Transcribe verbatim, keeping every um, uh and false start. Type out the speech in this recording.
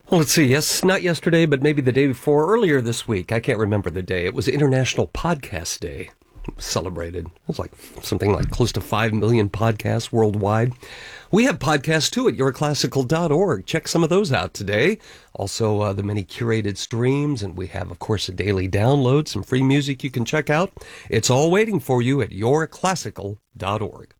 Well, let's see. Yes, not yesterday, but maybe the day before, earlier this week. I can't remember the day. It was International Podcast Day. It was celebrated. It was like something like close to five million podcasts worldwide. We have podcasts too at your classical dot org. Check some of those out today. Also, uh, the many curated streams, and we have, of course, a daily download, some free music you can check out. It's all waiting for you at your classical dot org.